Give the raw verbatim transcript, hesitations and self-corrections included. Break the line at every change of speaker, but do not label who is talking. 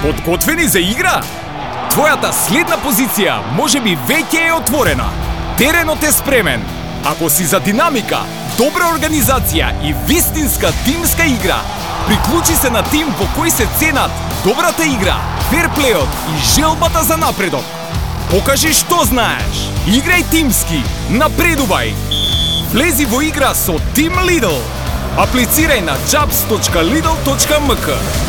Подготвени за игра? Твојата следна позиција може би веќе е отворена. Теренот е спремен. Ако си за динамика, добра организација и вистинска тимска игра, приклучи се на тим во кој се ценат добрата игра, ферплејот и желбата за напредок. Покажи што знаеш. Играј тимски. Напредувај. Влези во игра со Тим Лидл. Аплицирај на jobs точка lidl точка m k.